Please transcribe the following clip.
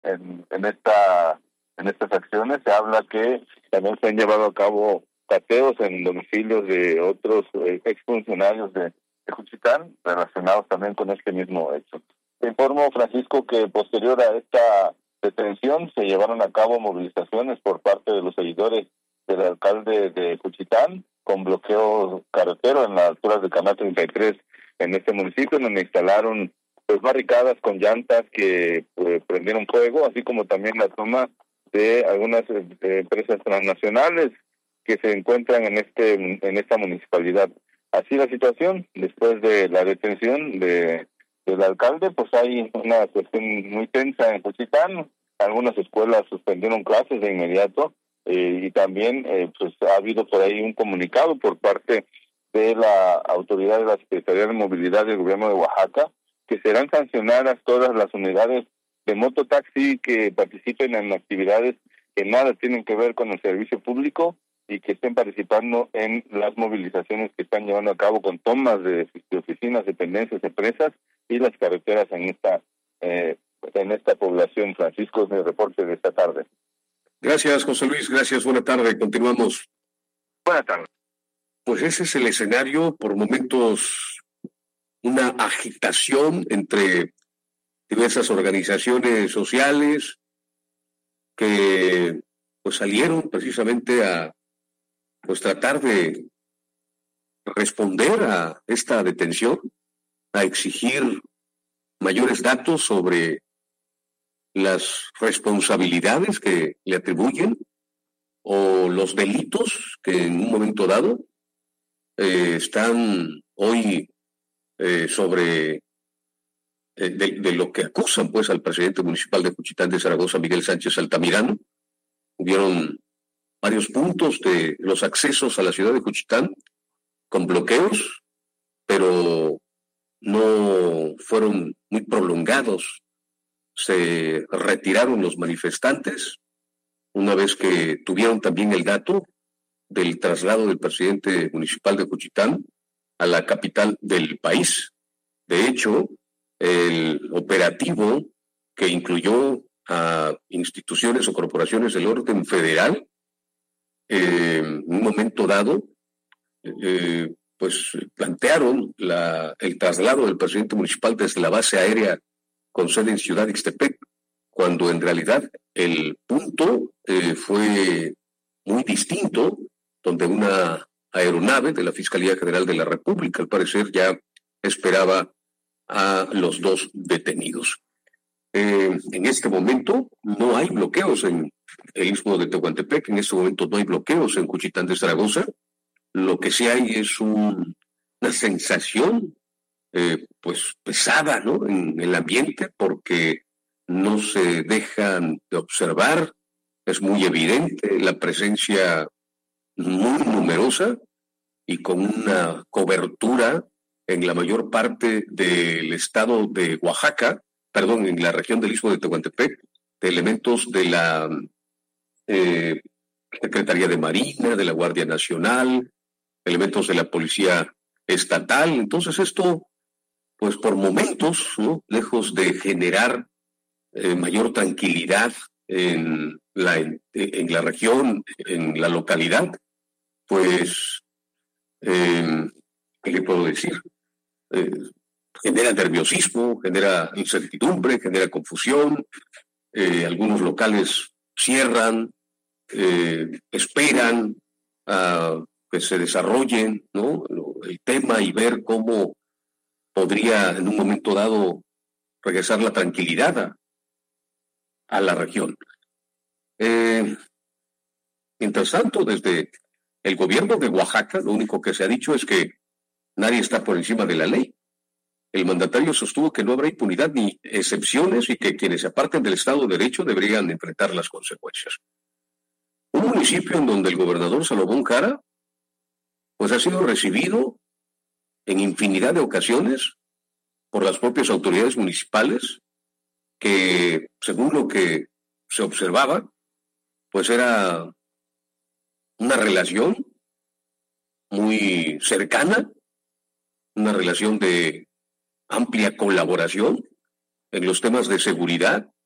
en estas acciones. Se habla que también se han llevado a cabo cateos en domicilios de otros exfuncionarios de Juchitán relacionados también con este mismo hecho. Te informo, Francisco, que posterior a esta detención se llevaron a cabo movilizaciones por parte de los seguidores del alcalde de Juchitán con bloqueo carretero en las alturas de Canal 33 en este municipio, donde instalaron pues barricadas con llantas que prendieron fuego, así como también la toma de algunas empresas transnacionales que se encuentran en esta municipalidad. Así la situación, después de la detención del alcalde, pues hay una cuestión muy tensa en Juchitán. Algunas escuelas suspendieron clases de inmediato y también pues ha habido por ahí un comunicado por parte de la autoridad de la Secretaría de Movilidad del Gobierno de Oaxaca que serán sancionadas todas las unidades de mototaxi que participen en actividades que nada tienen que ver con el servicio público y que estén participando en las movilizaciones que están llevando a cabo con tomas de oficinas, dependencias, empresas y las carreteras en esta población. Francisco, es mi reporte de esta tarde. Gracias, José Luis. Gracias. Buena tarde. Continuamos. Buenas tardes. Pues ese es el escenario. Por momentos, una agitación entre diversas organizaciones sociales que pues salieron precisamente a pues tratar de responder a esta detención, a exigir mayores datos sobre las responsabilidades que le atribuyen o los delitos que en un momento dado están hoy sobre de lo que acusan pues al presidente municipal de Juchitán de Zaragoza, Miguel Sánchez Altamirano. Hubieron varios puntos de los accesos a la ciudad de Juchitán con bloqueos, pero no fueron muy prolongados. Se retiraron los manifestantes una vez que tuvieron también el dato del traslado del presidente municipal de Juchitán a la capital del país. De hecho, el operativo que incluyó a instituciones o corporaciones del orden federal, en un momento dado, pues plantearon el traslado del presidente municipal desde la base aérea con sede en Ciudad Ixtepec, cuando en realidad el punto fue muy distinto, donde una aeronave de la Fiscalía General de la República, al parecer, ya esperaba a los dos detenidos. En este momento no hay bloqueos en el Istmo de Tehuantepec, en este momento no hay bloqueos en Juchitán de Zaragoza. Lo que sí hay es una sensación pues pesada, ¿no?, en el ambiente, porque no se dejan de observar. Es muy evidente la presencia muy numerosa y con una cobertura en la mayor parte del estado de Oaxaca, en la región del Istmo de Tehuantepec, de elementos de la Secretaría de Marina, de la Guardia Nacional, elementos de la Policía Estatal. Entonces esto, pues por momentos, ¿no?, lejos de generar mayor tranquilidad en la región, en la localidad, pues, ¿qué le puedo decir? Genera nerviosismo, genera incertidumbre, genera confusión. Algunos locales cierran, esperan a que se desarrollen, ¿no?, el tema y ver cómo podría en un momento dado regresar la tranquilidad a la región. Mientras tanto, desde el gobierno de Oaxaca, lo único que se ha dicho es que nadie está por encima de la ley. El mandatario sostuvo que no habrá impunidad ni excepciones y que quienes se aparten del Estado de Derecho deberían enfrentar las consecuencias. Un municipio en donde el gobernador Salomón Jara pues ha sido recibido en infinidad de ocasiones por las propias autoridades municipales, que según lo que se observaba, pues era una relación muy cercana, una relación de amplia colaboración en los temas de seguridad,